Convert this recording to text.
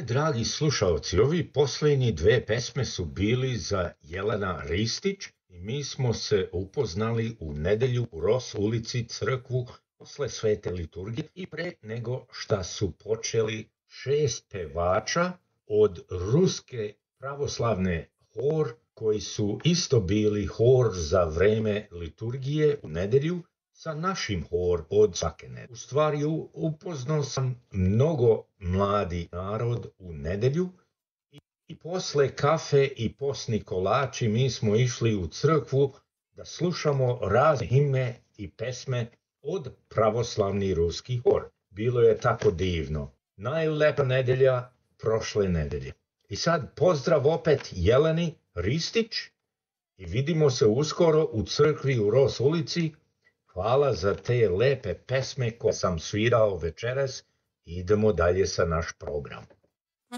dragi slušalci, ovi posljednji dve pesme su bili za Jelena Ristić i mi smo se upoznali u nedelju u Ros ulici crkvu posle svete liturgije i pre nego šta su počeli 6 pevača od ruske pravoslavne hor koji su isto bili hor za vreme liturgije u nedelju sa našim hor od svake nedelje. U stvari upoznao sam mnogo mladi narod u nedelju i posle kafe i posni kolači mi smo išli u crkvu da slušamo razne himne i pesme od pravoslavni ruski hor. Bilo je tako divno. Najlepa nedelja prošle nedelje. I sad pozdrav opet Jeleni Ristić i vidimo se uskoro u crkvi u Ros ulici. Hvala za te lepe pesme koje sam svirao večeras i idemo dalje sa naš program.